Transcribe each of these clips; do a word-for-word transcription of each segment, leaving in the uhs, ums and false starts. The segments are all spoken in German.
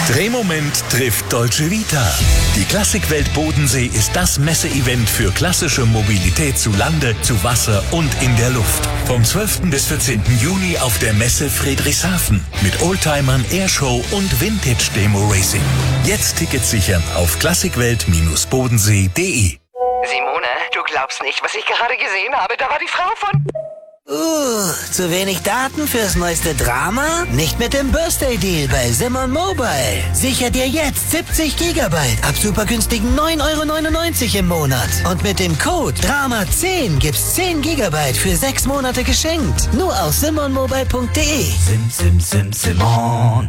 Drehmoment trifft Dolce Vita. Die Klassikwelt Bodensee ist das Messeevent für klassische Mobilität zu Lande, zu Wasser und in der Luft. Vom zwölften bis vierzehnten Juni auf der Messe Friedrichshafen mit Oldtimern, Airshow und Vintage-Demo-Racing. Jetzt Tickets sichern auf klassikwelt bodensee punkt de. Simone, du glaubst nicht, was ich gerade gesehen habe. Da war die Frau von... Uh, zu wenig Daten fürs neueste Drama? Nicht mit dem Birthday Deal bei Simon Mobile. Sicher dir jetzt siebzig Gigabyte ab super günstigen neun Euro neunundneunzig im Monat. Und mit dem Code Drama zehn gibt's zehn Gigabyte für sechs Monate geschenkt. Nur auf simon mobile punkt de. Sim, sim, sim, Simon.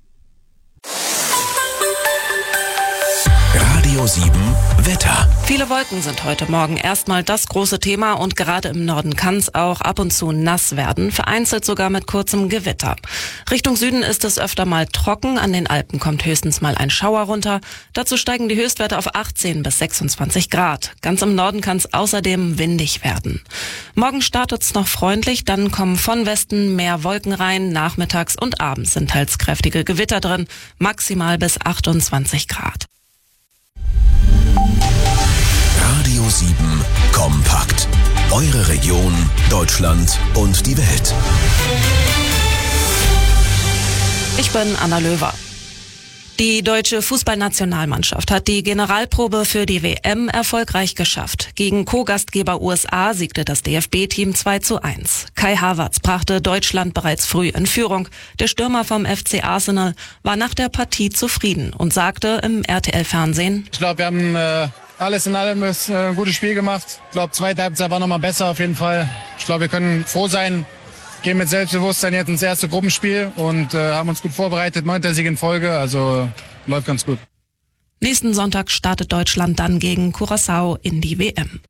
Radio sieben Wetter. Viele Wolken sind heute Morgen erstmal das große Thema und gerade im Norden kann es auch ab und zu nass werden, vereinzelt sogar mit kurzem Gewitter. Richtung Süden ist es öfter mal trocken, an den Alpen kommt höchstens mal ein Schauer runter. Dazu steigen die Höchstwerte auf achtzehn bis sechsundzwanzig Grad. Ganz im Norden kann es außerdem windig werden. Morgen startet es noch freundlich, dann kommen von Westen mehr Wolken rein, nachmittags und abends sind teils kräftige Gewitter drin, maximal bis achtundzwanzig Grad. Radio sieben Kompakt. Eure Region, Deutschland und die Welt. Ich bin Anna Löwer. Die deutsche Fußballnationalmannschaft hat die Generalprobe für die W M erfolgreich geschafft. Gegen Co-Gastgeber U S A siegte das D F B-Team zwei zu eins. Kai Havertz brachte Deutschland bereits früh in Führung. Der Stürmer vom F C Arsenal war nach der Partie zufrieden und sagte im R T L-Fernsehen: Ich glaube, wir haben äh, alles in allem äh, ein gutes Spiel gemacht. Ich glaube, zweite Halbzeit war nochmal besser auf jeden Fall. Ich glaube, wir können froh sein, gehen mit Selbstbewusstsein jetzt ins erste Gruppenspiel und äh, haben uns gut vorbereitet. Neunter Sieg in Folge, also läuft ganz gut. Nächsten Sonntag startet Deutschland dann gegen Curaçao in die W M.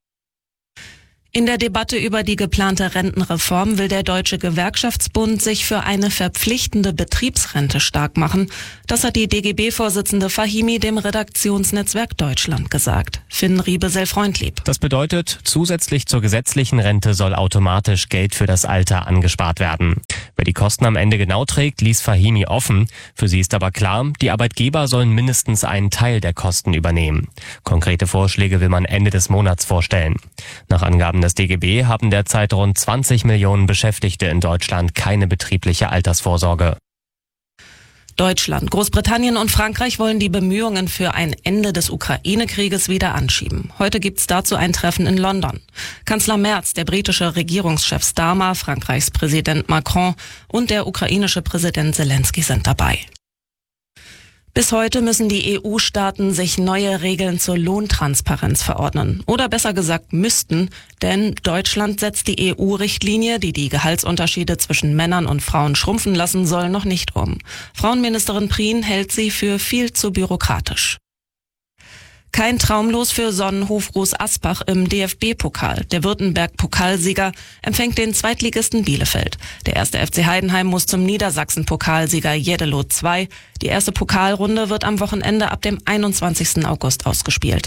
In der Debatte über die geplante Rentenreform will der Deutsche Gewerkschaftsbund sich für eine verpflichtende Betriebsrente stark machen. Das hat die D G B-Vorsitzende Fahimi dem Redaktionsnetzwerk Deutschland gesagt. Finn Riebesell-Freundlieb. Das bedeutet, zusätzlich zur gesetzlichen Rente soll automatisch Geld für das Alter angespart werden. Wer die Kosten am Ende genau trägt, ließ Fahimi offen. Für sie ist aber klar, die Arbeitgeber sollen mindestens einen Teil der Kosten übernehmen. Konkrete Vorschläge will man Ende des Monats vorstellen. Nach Angaben des D G B haben derzeit rund zwanzig Millionen Beschäftigte in Deutschland keine betriebliche Altersvorsorge. Deutschland, Großbritannien und Frankreich wollen die Bemühungen für ein Ende des Ukraine-Krieges wieder anschieben. Heute gibt's dazu ein Treffen in London. Kanzler Merz, der britische Regierungschef Starmer, Frankreichs Präsident Macron und der ukrainische Präsident Zelensky sind dabei. Bis heute müssen die E U-Staaten sich neue Regeln zur Lohntransparenz verordnen. Oder besser gesagt müssten, denn Deutschland setzt die E U-Richtlinie, die die Gehaltsunterschiede zwischen Männern und Frauen schrumpfen lassen soll, noch nicht um. Frauenministerin Prien hält sie für viel zu bürokratisch. Kein Traumlos für Sonnenhof Groß Asbach im D F B-Pokal. Der Württemberg-Pokalsieger empfängt den Zweitligisten Bielefeld. Der erste F C Heidenheim muss zum Niedersachsen-Pokalsieger Jeddelo zwei. Die erste Pokalrunde wird am Wochenende ab dem einundzwanzigsten August ausgespielt.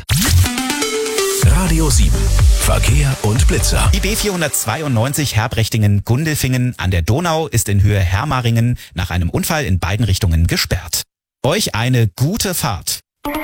Radio sieben Verkehr und Blitzer. Die B vierhundertzweiundneunzig Herbrechtingen-Gundelfingen an der Donau ist in Höhe Hermaringen nach einem Unfall in beiden Richtungen gesperrt. Euch eine gute Fahrt.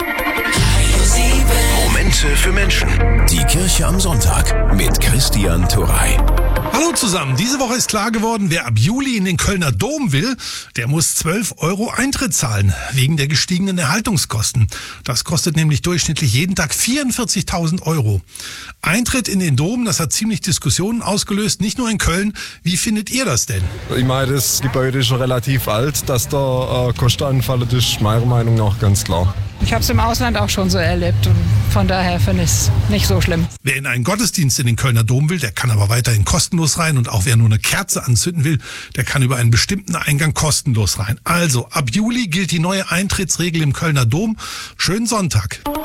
Momente für Menschen. Die Kirche am Sonntag mit Christian Turrey. Hallo zusammen, diese Woche ist klar geworden, wer ab Juli in den Kölner Dom will, der muss zwölf Euro Eintritt zahlen, wegen der gestiegenen Erhaltungskosten. Das kostet nämlich durchschnittlich jeden Tag vierundvierzigtausend Euro. Eintritt in den Dom, das hat ziemlich Diskussionen ausgelöst, nicht nur in Köln. Wie findet ihr das denn? Ich meine, das Gebäude ist schon relativ alt, dass da äh, Kosten anfallen, das ist meiner Meinung nach ganz klar. Ich habe es im Ausland auch schon so erlebt und von daher finde ich es nicht so schlimm. Wer in einen Gottesdienst in den Kölner Dom will, der kann aber weiterhin kostenlos rein, und auch wer nur eine Kerze anzünden will, der kann über einen bestimmten Eingang kostenlos rein. Also ab Juli gilt die neue Eintrittsregel im Kölner Dom. Schönen Sonntag.